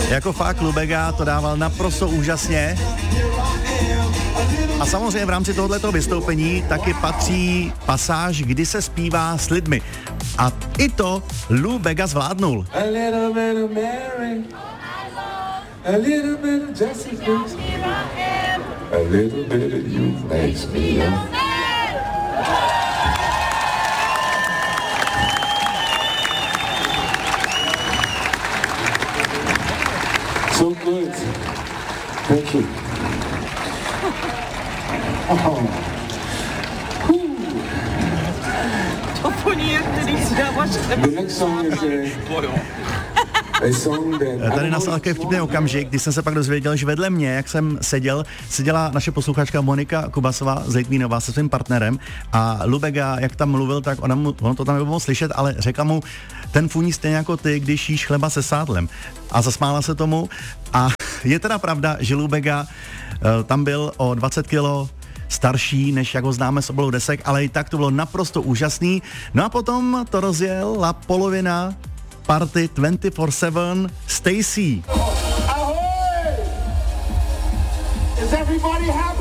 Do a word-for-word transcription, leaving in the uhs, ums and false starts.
Jako fakt Lubega to dával naprosto úžasně. A samozřejmě v rámci tohoto vystoupení taky patří pasáž, kdy se zpívá s lidmi. A i to Lou Bega zvládnul. A little bit of Mary, a little bit of Jessica, a little bit of you makes me up. So good. Thank you. Oh. To poní, který si dáváš. The next song is a, a song that... Tady nastal takový vtipný okamžik, když jsem se pak dozvěděl, že vedle mě, jak jsem seděl, seděla naše posluchačka Monika Kubasová z Litvínová se svým partnerem a Lou Bega, jak tam mluvil, tak ona mu, ono to tam nebylo slyšet, ale řekla mu, ten funí stejně jako ty, když jíš chleba se sádlem. A zasmála se tomu a je teda pravda, že Lou Bega uh, tam byl o dvacet kilo starší, než jak ho známe z obalu desek, ale i tak to bylo naprosto úžasný. No a potom to rozjela polovina party dvacet čtyři sedm Stacy. Ahoy! Is everybody happy?